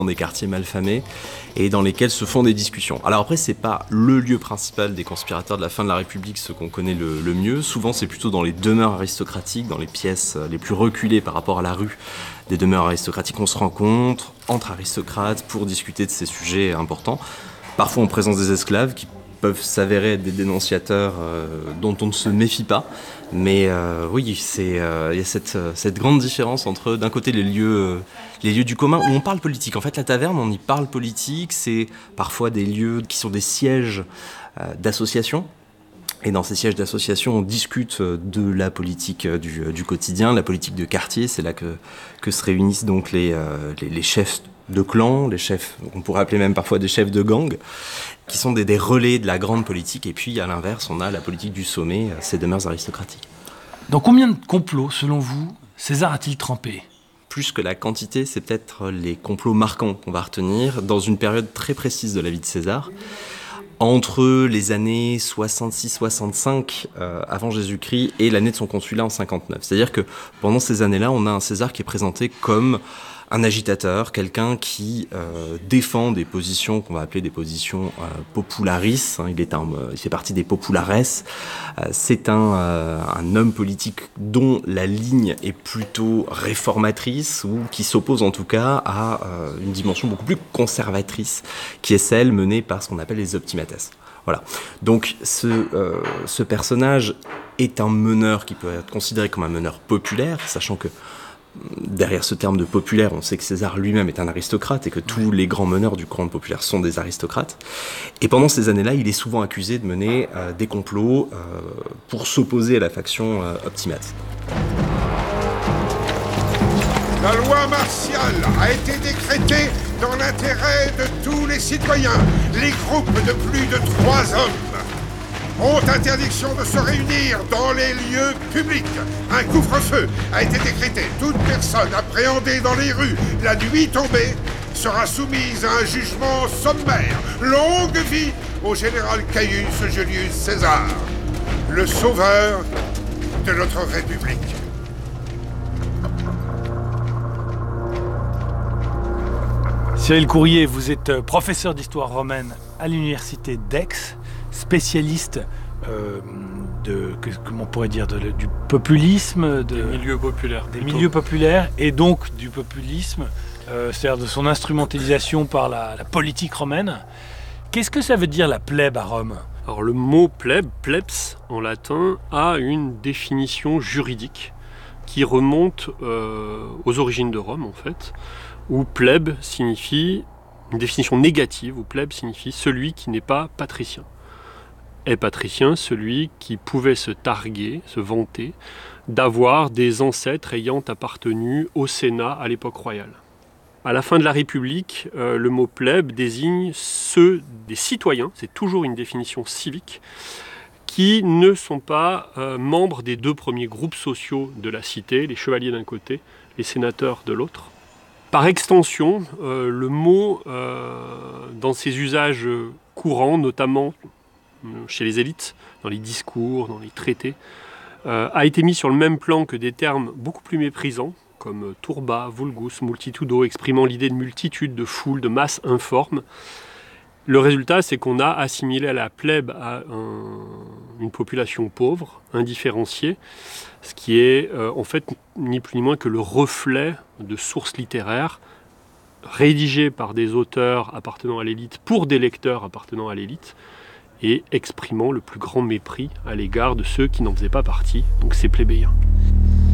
des quartiers malfamés et dans lesquels se font des discussions. Alors après, c'est pas le lieu principal des conspirateurs de la fin de la République, ce qu'on connaît le mieux. Souvent, c'est plutôt dans les demeures aristocratiques, dans les pièces les plus reculées par rapport à la rue des demeures aristocratiques. On se rencontre entre aristocrates pour discuter de ces sujets importants, parfois en présence des esclaves qui peuvent s'avérer être des dénonciateurs dont on ne se méfie pas. Mais oui, il y a cette grande différence entre, d'un côté, les lieux du commun où on parle politique. En fait, la taverne, on y parle politique. C'est parfois des lieux qui sont des sièges d'associations. Et dans ces sièges d'associations, on discute de la politique du quotidien, la politique de quartier. C'est là que se réunissent donc les chefs de clan, les chefs, on pourrait appeler même parfois des chefs de gang, qui sont des relais de la grande politique. Et puis, à l'inverse, on a la politique du sommet, ces demeures aristocratiques. Dans combien de complots, selon vous, César a-t-il trempé ? Plus que la quantité, c'est peut-être les complots marquants qu'on va retenir dans une période très précise de la vie de César. Entre les années 66-65 avant Jésus-Christ et l'année de son consulat en 59. C'est-à-dire que pendant ces années-là, on a un César qui est présenté comme un agitateur, quelqu'un qui défend des positions qu'on va appeler des positions popularistes. Il fait partie des populares. C'est un homme politique dont la ligne est plutôt réformatrice ou qui s'oppose en tout cas à une dimension beaucoup plus conservatrice, qui est celle menée par ce qu'on appelle les optimates. Voilà. Donc ce personnage est un meneur qui peut être considéré comme un meneur populaire, sachant que derrière ce terme de populaire, on sait que César lui-même est un aristocrate et que tous les grands meneurs du courant populaire sont des aristocrates. Et pendant ces années-là, il est souvent accusé de mener des complots pour s'opposer à la faction optimate. La loi martiale a été décrétée dans l'intérêt de tous les citoyens. Les groupes de plus de 3 hommes ont interdiction de se réunir dans les lieux publics. Un couvre-feu a été décrété. Toute personne appréhendée dans les rues la nuit tombée sera soumise à un jugement sommaire. Longue vie au général Caius Julius César, le sauveur de notre République. Cyril Courrier, vous êtes professeur d'histoire romaine à l'université d'Aix, spécialiste comment on pourrait dire, du populisme, des milieux populaires. Des milieux populaires et donc du populisme, c'est-à-dire de son instrumentalisation par la politique romaine. Qu'est-ce que ça veut dire la plèbe à Rome ? Alors le mot plèbe, plebs en latin, a une définition juridique qui remonte aux origines de Rome en fait, où plèbe signifie, une définition négative, où plèbe signifie celui qui n'est pas patricien. Est patricien celui qui pouvait se targuer, se vanter, d'avoir des ancêtres ayant appartenu au Sénat à l'époque royale. À la fin de la République, le mot plèbe désigne ceux des citoyens, c'est toujours une définition civique, qui ne sont pas membres des 2 premiers groupes sociaux de la cité, les chevaliers d'un côté, les sénateurs de l'autre. Par extension, le mot, dans ses usages courants, notamment chez les élites, dans les discours, dans les traités, a été mis sur le même plan que des termes beaucoup plus méprisants, comme turba, vulgus, multitudo, exprimant l'idée de multitude, de foule, de masse informe. Le résultat, c'est qu'on a assimilé à la plèbe à une population pauvre, indifférenciée, ce qui est en fait ni plus ni moins que le reflet de sources littéraires rédigées par des auteurs appartenant à l'élite pour des lecteurs appartenant à l'élite et exprimant le plus grand mépris à l'égard de ceux qui n'en faisaient pas partie, donc ces plébéiens.